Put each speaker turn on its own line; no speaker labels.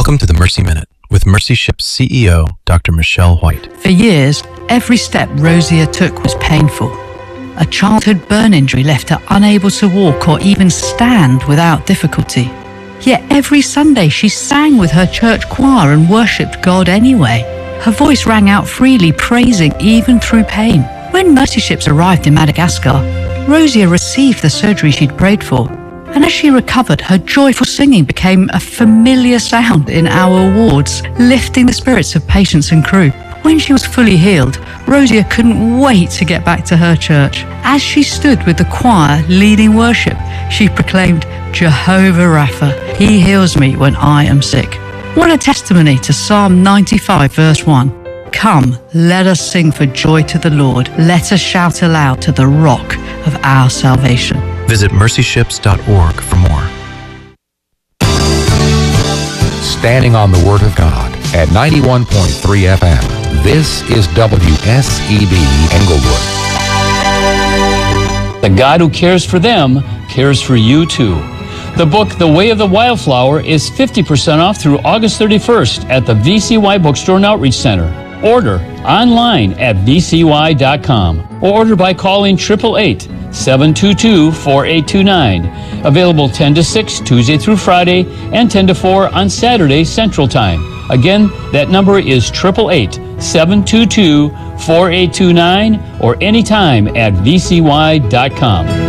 Welcome to the Mercy Minute with Mercy Ship's CEO, Dr. Michelle White.
For years, every step Rosia took was painful. A childhood burn injury left her unable to walk or even stand without difficulty. Yet every Sunday she sang with her church choir and worshipped God anyway. Her voice rang out freely, praising even through pain. When Mercy Ships arrived in Madagascar, Rosia received the surgery she'd prayed for. And as she recovered, her joyful singing became a familiar sound in our wards, lifting the spirits of patients and crew. When she was fully healed, Rosia couldn't wait to get back to her church. As she stood with the choir leading worship, she proclaimed, "Jehovah Rapha, He heals me when I am sick." What a testimony to Psalm 95 verse 1. Come, let us sing for joy to the Lord. Let us shout aloud to the rock of our salvation.
Visit mercyships.org for more.
Standing on the Word of God at 91.3 FM. This is WSEB Englewood.
The God who cares for them cares for you too. The book, The Way of the Wildflower, is 50% off through August 31st at the VCY Bookstore and Outreach Center. Order online at vcy.com or order by calling 888-722-4829. Available 10 to 6 Tuesday through Friday and 10 to 4 on Saturday Central Time. Again, that number is 888-722-4829 or anytime at vcy.com.